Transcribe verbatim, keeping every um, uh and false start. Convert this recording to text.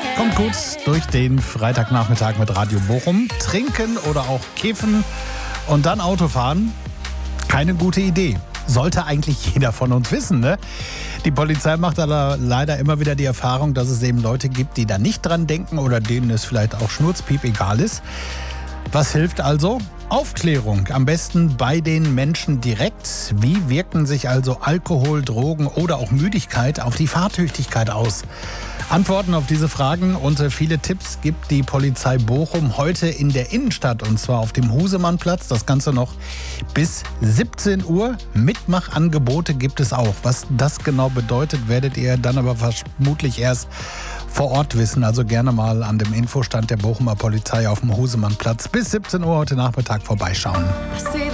Kommt gut durch den Freitagnachmittag mit Radio Bochum. Trinken oder auch kiffen und dann Auto fahren? Keine gute Idee. Sollte eigentlich jeder von uns wissen, ne? Die Polizei macht aber leider immer wieder die Erfahrung, dass es eben Leute gibt, die da nicht dran denken oder denen es vielleicht auch schnurzpiep egal ist. Was hilft also? Aufklärung, am besten bei den Menschen direkt. Wie wirken sich also Alkohol, Drogen oder auch Müdigkeit auf die Fahrtüchtigkeit aus? Antworten auf diese Fragen und viele Tipps gibt die Polizei Bochum heute in der Innenstadt, und zwar auf dem Husemannplatz. Das Ganze noch bis siebzehn Uhr. Mitmachangebote gibt es auch. Was das genau bedeutet, werdet ihr dann aber vermutlich erst vor Ort wissen. Also gerne mal an dem Infostand der Bochumer Polizei auf dem Husemannplatz bis siebzehn Uhr heute Nachmittag vorbeischauen.